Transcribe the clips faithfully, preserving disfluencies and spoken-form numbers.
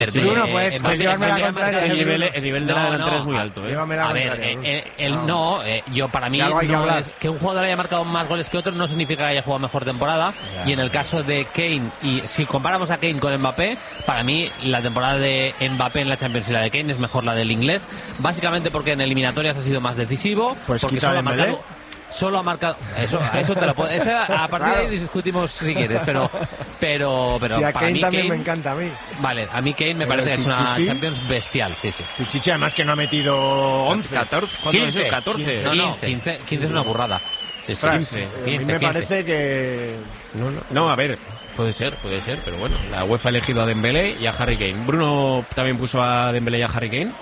Sí, Bruno, pues, eh, pues llevarme la contraria. el nivel, el nivel de la no, delantera no, es muy alto. ¿eh? A ver, eh, eh, el, no, no eh, yo para mí no que, es, que un jugador haya marcado más goles que otro no significa que haya jugado mejor temporada. Ya. Y en el caso de Kane, y si comparamos a Kane con Mbappé, para mí la temporada de Mbappé en la Champions y la de Kane es mejor la del inglés, básicamente porque en eliminatorias ha sido más decisivo, pues porque solo ha marcado... Solo ha marcado. Eso, eso te lo puedo. Eso, a partir claro. de ahí discutimos si quieres, pero. Pero. pero sí, a para Kane mí, también Kane, me encanta a mí. Vale, a mí Kane me pero parece que ha hecho una Champions bestial, sí, sí. Pichichi, además que no ha metido once. catorce, quince, catorce. No, no, quince, quince es una burrada. Sí, sí, quince, quince, a mí me quince. Parece que. No, no, no, a ver. Puede ser, puede ser, pero bueno. La UEFA ha elegido a Dembélé y a Harry Kane. Bruno también puso a Dembélé y a Harry Kane.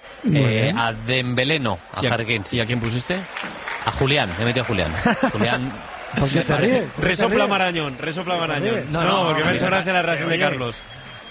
Eh, a Dembélé no, a, a Harry Kane. ¿Y a quién pusiste? A Julián, he metido a Julián. Julián. ¿Por qué te ríes? Resopla Marañón, resopla Marañón. No, no, no, porque me ha hecho gracia la reacción de Carlos.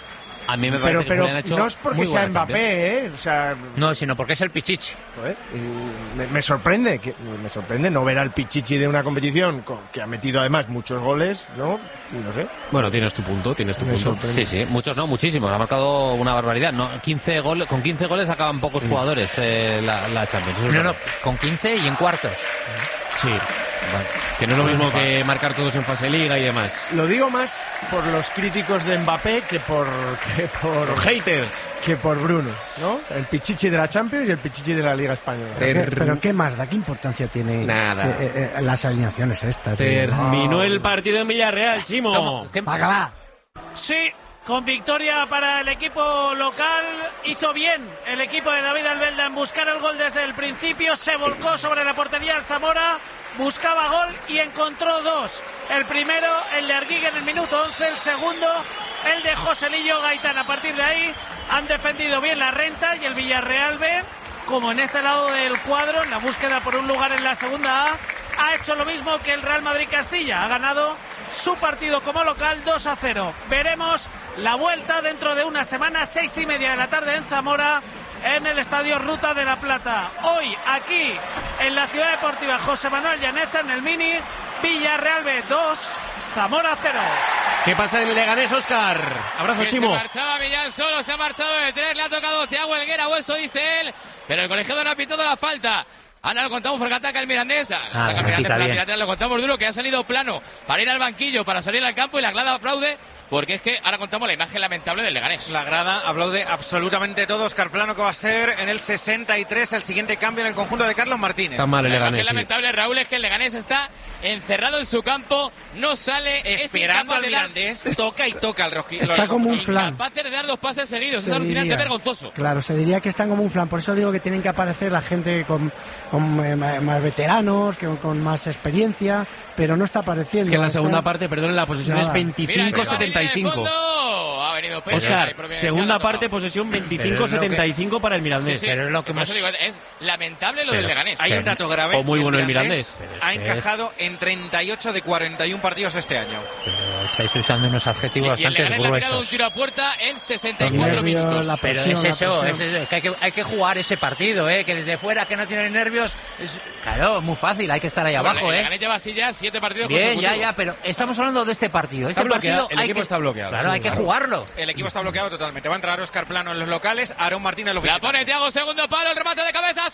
A mí me parece pero, pero que ha hecho no es porque sea Mbappé, ¿eh? O sea, no, sino porque es el Pichichi. Joder, me, me sorprende, que, me sorprende no ver al Pichichi de una competición que ha metido además muchos goles, ¿no? Y no sé. Bueno, tienes tu punto, tienes tu me punto. Sorprende. Sí, sí, muchos no, muchísimos. Ha marcado una barbaridad. No, quince goles, con quince goles acaban pocos mm. jugadores eh, la, la Champions. No, no, con quince y en cuartos. Sí. Vale. Que no es lo mismo que marcar todos en fase liga y demás. Lo digo más por los críticos de Mbappé que por que por los haters, que por Bruno, ¿no? El Pichichi de la Champions y el Pichichi de la Liga Española. Pero, ¿qué, pero qué más da? ¿Qué importancia tiene nada eh, eh, las alineaciones estas? Terminó oh. el partido en Villarreal, Chimo. Págala. Sí. Con victoria para el equipo local, hizo bien el equipo de David Albelda en buscar el gol desde el principio, se volcó sobre la portería del Zamora, buscaba gol y encontró dos. El primero, el de Arguigue en el minuto once, el segundo, el de Joselillo Gaitán. A partir de ahí han defendido bien la renta y el Villarreal B, como en este lado del cuadro, en la búsqueda por un lugar en la segunda A, ha hecho lo mismo que el Real Madrid Castilla, ha ganado su partido como local dos a cero. Veremos la vuelta dentro de una semana, seis y media de la tarde en Zamora, en el Estadio Ruta de la Plata. Hoy aquí en la Ciudad Deportiva José Manuel Llaneza, en el Mini, Villarreal B dos, Zamora cero. ¿Qué pasa en Leganés, Óscar? Abrazo, que Chimo. Se marchaba Millán solo, se ha marchado de tres, le ha tocado Thiago Helguera, o eso dice él, pero el colegiado no ha pitado la falta. Ahora lo contamos porque ataca el Mirandés. Ah, ataca el Mirandés por la lateral, lo contamos duro, que ha salido plano para ir al banquillo, para salir al campo, y la grada aplaude. Porque es que ahora contamos la imagen lamentable del Leganés. La grada aplaude absolutamente todo. Óscar Plano, que va a ser en el sesenta y tres el siguiente cambio en el conjunto de Carlos Martínez. Está mal el Leganés. La imagen sí. lamentable, Raúl, es que el Leganés está encerrado en su campo, no sale, esperando al Mirandés, dar... toca y toca al rojillo. Está como un flan. Incapaces de dar dos pases seguidos, se es alucinante, diría, vergonzoso. Claro, se diría que están como un flan. Por eso digo que tienen que aparecer la gente con, con eh, más veteranos, que, con más experiencia, pero no está apareciendo. Es que en la está... segunda parte, perdón, la posesión Nada. es veinticinco setenta y cinco. Ha venido Pérez, Óscar, segunda parte, posesión veinticinco setenta y cinco que... para el Mirandés. Sí, sí, pero es lo que más... digo, es lamentable lo pero, del Leganés. Hay un dato grave. O muy bueno el Mirandés. Ha encajado en treinta y ocho de cuarenta y uno partidos este año. Pero estáis usando unos adjetivos y, y bastante gruesos. Le ha tirado un tiro a puerta en sesenta y cuatro minutos. La presión, pero es eso, es eso que, hay que hay que jugar ese partido, ¿eh? Que desde fuera, que no tiene nervios, es, claro, muy fácil, hay que estar ahí bueno, abajo, el ¿eh? Leganés lleva así ya siete partidos bien, consecutivos. ya, ya, pero estamos hablando de este partido. Está este bloqueado, partido el hay equipo que, está bloqueado. Claro, sí, hay que claro. jugarlo. El equipo está bloqueado totalmente. Va a entrar Óscar Plano en los locales, Aarón Martínez los La pone Thiago, segundo palo, el remate de cabeza,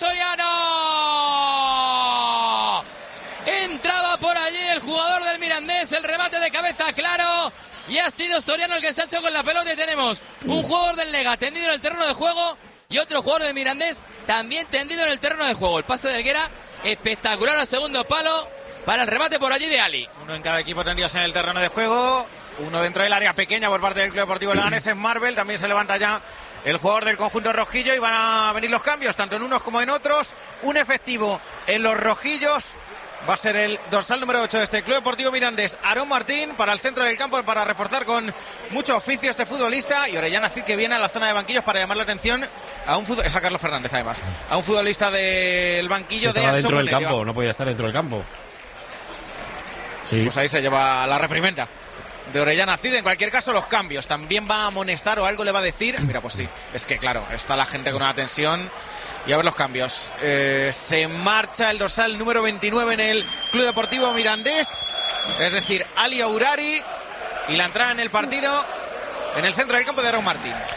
Soriano. Entraba por allí el jugador del Mirandés, el remate de cabeza claro, y ha sido Soriano el que se ha hecho con la pelota, y tenemos un jugador del Lega tendido en el terreno de juego y otro jugador del Mirandés también tendido en el terreno de juego. El pase de Helguera espectacular al segundo palo para el remate por allí de Ali. Uno en cada equipo tendidos en el terreno de juego, uno dentro del área pequeña por parte del Club Deportivo Leganés en Marvel. También se levanta ya el jugador del conjunto rojillo y van a venir los cambios, tanto en unos como en otros. Un efectivo en los rojillos. Va a ser el dorsal número ocho de este Club Deportivo Mirandés, Aarón Martín, para el centro del campo, para reforzar con mucho oficio este futbolista. Y Orellana Cid, que viene a la zona de banquillos para llamar la atención a un futbolista, es a Carlos Fernández además, a un futbolista del banquillo sí, de estaba dentro del Ancho campo, Munera. no podía estar dentro del campo. Sí. Pues ahí se lleva la reprimenda de Orellana Cid. En cualquier caso, los cambios. También va a amonestar o algo le va a decir. Mira, pues sí, es que claro, está la gente con una tensión. Y a ver los cambios. Eh, se marcha el dorsal número veintinueve en el Club Deportivo Mirandés. Es decir, Ali Aurari. Y la entrada en el partido en el centro del campo de Aarón Martín.